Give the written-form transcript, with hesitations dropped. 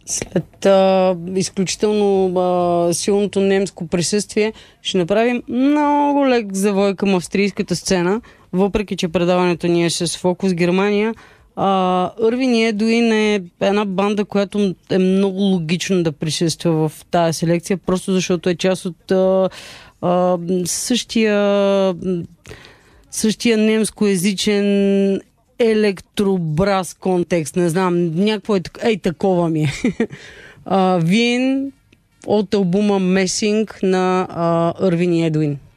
След изключително силното немско присъствие ще направим много лек завой към австрийската сцена, въпреки че предаването ни е с фокус Германия. Ирвин и Едуин е една банда, която е много логично да присъства в тази селекция, просто защото е част от същия немскоязичен електробраз контекст. Не знам, някакво такова ми е. Вин от албума Месинг на Ирвин и Едуин.